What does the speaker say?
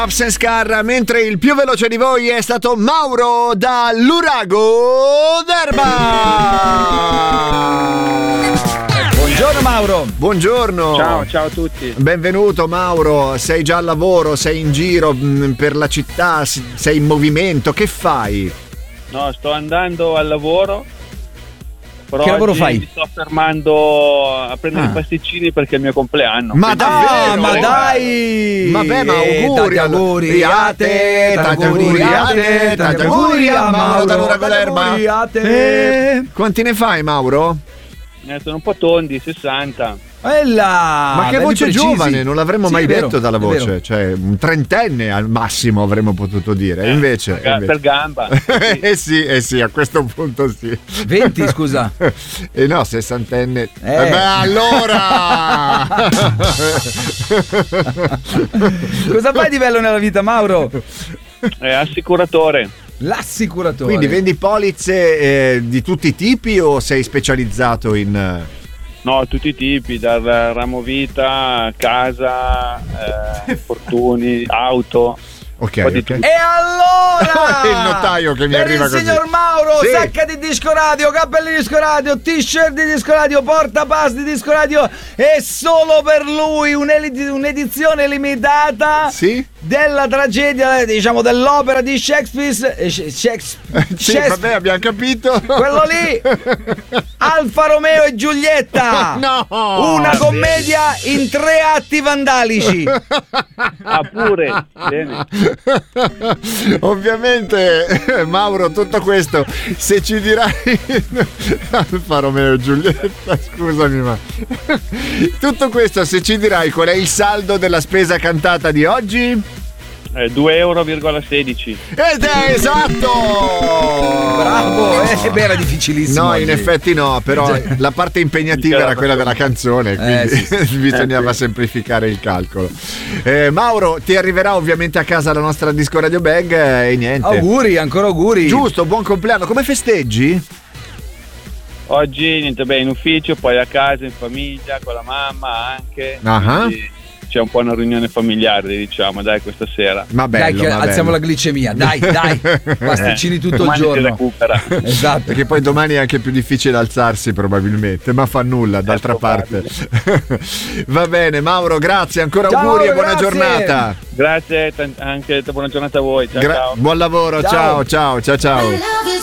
Absence Car, mentre il più veloce di voi è stato Mauro da Lurago d'Erba. Buongiorno Mauro. Buongiorno. Ciao a tutti. Benvenuto Mauro, sei già al lavoro, sei in giro per la città, sei in movimento, che fai? No, sto andando al lavoro. Però che lavoro fai? Mi sto fermando a prendere i pasticcini perché è il mio compleanno. Ma davvero? Ma dai! Vabbè, ma auguri! Tanti auguri a te, tanti auguri a te, tanti auguri a Mauro da Lurago d'Erba. Auguri a te. Quanti ne fai, Mauro? Sono un po' tondi, 60. Ma che voce precisi. Giovane, non l'avremmo mai vero, detto dalla voce, cioè un trentenne al massimo avremmo potuto dire, invece per gamba. sì, a questo punto sì. 20, scusa. No, sessantenne. Beh, allora cosa fai di bello nella vita, Mauro? Assicuratore. L'assicuratore. Quindi vendi polizze di tutti i tipi o sei specializzato in... No, tutti i tipi, dal ramo vita, casa, fortuni, auto. Ok. E allora il notaio che mi per arriva il così. signor Mauro, Sì. sacca di Disco Radio, cappelli di Disco Radio, t-shirt di Disco Radio, portapass di Disco Radio e solo per lui un'edizione limitata della tragedia, diciamo dell'opera di Shakespeare. Sì, vabbè, abbiamo capito. Quello lì, Alfa Romeo e Giulietta. No! Una commedia in 3 atti vandalici. Ah, pure. Bene. Ovviamente Mauro, tutto questo se ci dirai Alfa Romeo e Giulietta, scusami, ma tutto questo se ci dirai qual è il saldo della spesa cantata di oggi? 2,16 €. Ed è esatto! Bravo, era difficilissimo. No, oggi. in effetti no, però la parte impegnativa era quella della canzone, quindi bisognava semplificare il calcolo. Mauro, ti arriverà ovviamente a casa la nostra Disco Radio Bag e niente. Auguri, ancora auguri. Giusto, buon compleanno. Come festeggi? Oggi niente, in ufficio, poi a casa, in famiglia, con la mamma anche. Quindi c'è un po' una riunione familiare, diciamo, dai, questa sera. Ma bello, dai, che alziamo la glicemia, dai, pasticcini tutto il giorno. Si recupera. Esatto. Perché poi domani è anche più difficile alzarsi probabilmente, ma fa nulla, d'altra parte. Va bene, Mauro, grazie, ancora auguri e buona giornata. Grazie, anche buona giornata a voi. Ciao. Buon lavoro, ciao.